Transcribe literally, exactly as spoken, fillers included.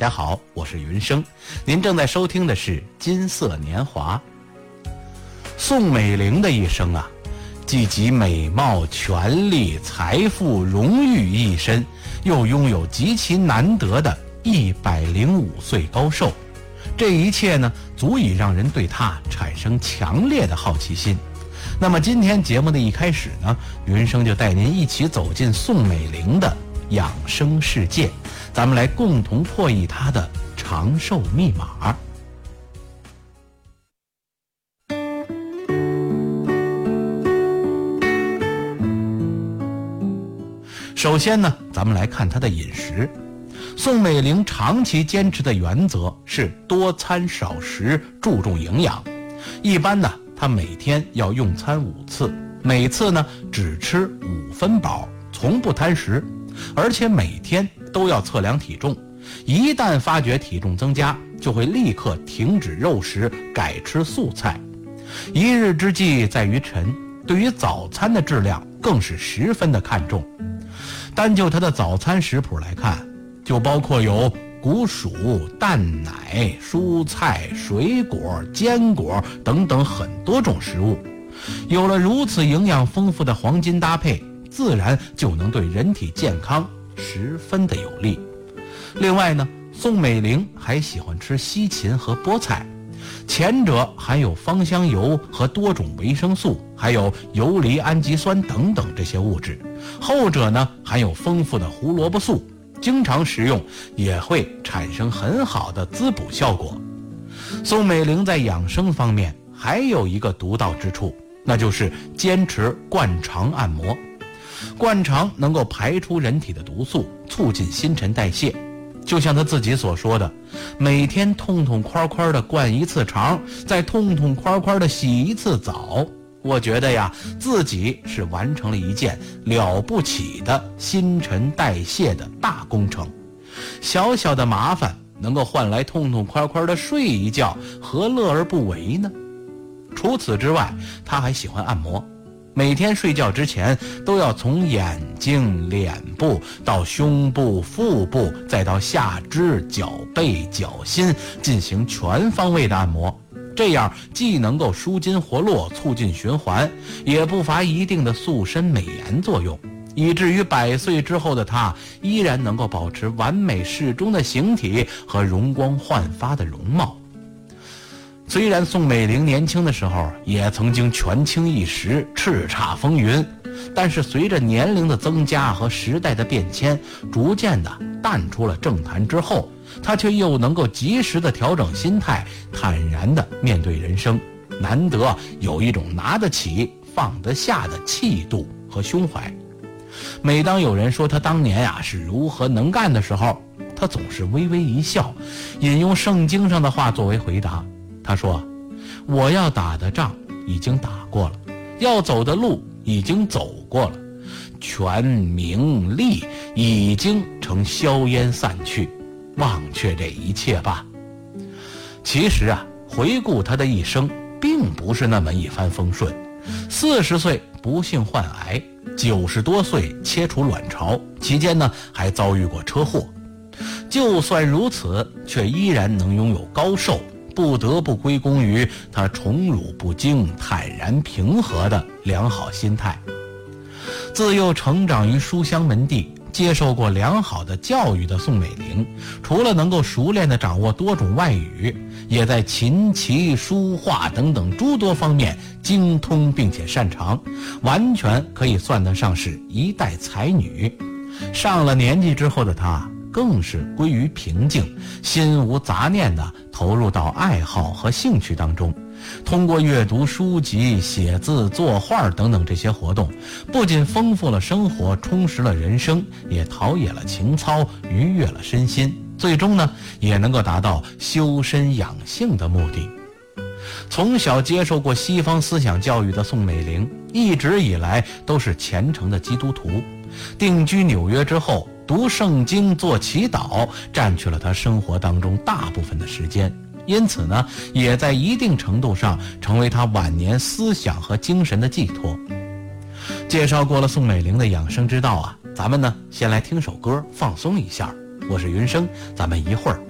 家好，我是云生，您正在收听的是《金色年华》。宋美龄的一生啊，既集美貌、权力、财富、荣誉一身，又拥有极其难得的一百零五岁高寿。这一切呢，足以让人对她产生强烈的好奇心。那么今天节目的一开始呢，云生就带您一起走进宋美龄的养生世界，咱们来共同破译她的长寿密码。首先呢，咱们来看她的饮食。宋美龄长期坚持的原则是多餐少食，注重营养。一般呢，她每天要用餐五次，每次呢只吃五分饱，从不贪食，而且每天都要测量体重。一旦发觉体重增加，就会立刻停止肉食，改吃素菜。一日之计在于晨，对于早餐的质量更是十分的看重。单就她的早餐食谱来看，就包括有谷薯、蛋奶、蔬菜、水果、坚果等等很多种食物。有了如此营养丰富的黄金搭配，自然就能对人体健康十分的有利。另外呢，宋美龄还喜欢吃西芹和菠菜，前者含有芳香油和多种维生素，还有游离氨基酸等等这些物质，后者呢含有丰富的胡萝卜素，经常食用也会产生很好的滋补效果。宋美龄在养生方面还有一个独到之处，那就是坚持灌肠按摩。灌肠能够排出人体的毒素，促进新陈代谢。就像他自己所说的，每天痛痛快快的灌一次肠，再痛痛快快的洗一次澡。我觉得呀，自己是完成了一件了不起的新陈代谢的大工程。小小的麻烦能够换来痛痛快快的睡一觉，何乐而不为呢？除此之外，他还喜欢按摩。每天睡觉之前都要从眼睛、脸部到胸部、腹部，再到下肢、脚背、脚心进行全方位的按摩。这样既能够舒筋活络，促进循环，也不乏一定的塑身美颜作用，以至于百岁之后的她依然能够保持完美适中的形体和容光焕发的容貌。虽然宋美龄年轻的时候也曾经权倾一时，叱咤风云，但是随着年龄的增加和时代的变迁，逐渐的淡出了政坛之后，她却又能够及时的调整心态，坦然的面对人生，难得有一种拿得起放得下的气度和胸怀。每当有人说她当年呀、啊、是如何能干的时候，她总是微微一笑，引用圣经上的话作为回答。他说，我要打的仗已经打过了，要走的路已经走过了，权名利已经成硝烟散去，忘却这一切吧。其实啊，回顾他的一生并不是那么一帆风顺。四十岁不幸患癌，九十多岁切除卵巢，期间呢还遭遇过车祸。就算如此，却依然能拥有高寿，不得不归功于他宠辱不惊、坦然平和的良好心态。自幼成长于书香门第，接受过良好的教育的宋美龄，除了能够熟练地掌握多种外语，也在琴棋书画等等诸多方面精通并且擅长，完全可以算得上是一代才女。上了年纪之后的她更是归于平静，心无杂念地投入到爱好和兴趣当中。通过阅读书籍、写字、作画等等这些活动，不仅丰富了生活，充实了人生，也陶冶了情操，愉悦了身心，最终呢，也能够达到修身养性的目的。从小接受过西方思想教育的宋美龄，一直以来都是虔诚的基督徒。定居纽约之后，读圣经、做祈祷，占据了他生活当中大部分的时间，因此呢，也在一定程度上成为他晚年思想和精神的寄托。介绍过了宋美龄的养生之道啊，咱们呢先来听首歌放松一下。我是云生，咱们一会儿